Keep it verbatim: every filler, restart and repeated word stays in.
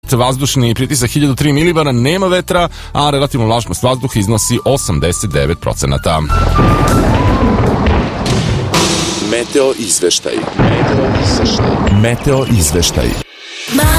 vazdušni pritisak hiljadu tri milibara, nema vetra, a relativna vlažnost vazduha iznosi osamdeset devet procenata. Meteo izveštaj. Meteo izveštaj. Meteo izveštaj.